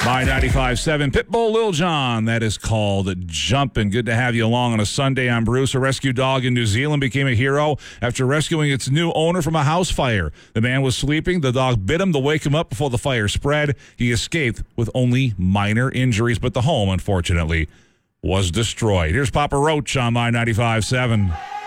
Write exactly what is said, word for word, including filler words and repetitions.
My ninety-five seven Pitbull Lil Jon. That is called Jumpin'. Good to have you along on a Sunday. I'm Bruce. A rescue dog in New Zealand became a hero after rescuing its new owner from a house fire. The man was sleeping. The dog bit him to wake him up before the fire spread. He escaped with only minor injuries, but the home, unfortunately, was destroyed. Here's Papa Roach on My ninety-five seven.